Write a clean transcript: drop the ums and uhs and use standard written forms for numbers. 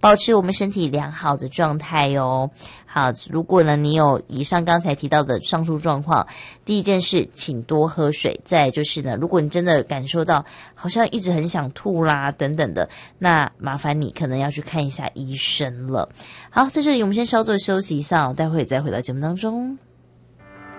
保持我们身体良好的状态哦。好，如果呢你有以上刚才提到的上述状况，第一件事请多喝水，再来就是呢，如果你真的感受到好像一直很想吐啦等等的，那麻烦你可能要去看一下医生了。好，在这里我们先稍作休息一下，待会再回到节目当中。